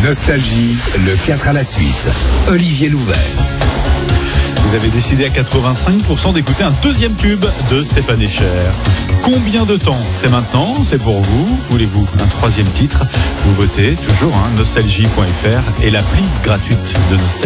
Nostalgie, le 4 à la suite. Olivier Louvel. Vous avez décidé à 85% d'écouter un deuxième tube de Stéphane Echer. Combien de temps? C'est maintenant, c'est pour vous. Voulez-vous un troisième titre? Vous votez toujours nostalgie.fr et l'appli gratuite de Nostalgie.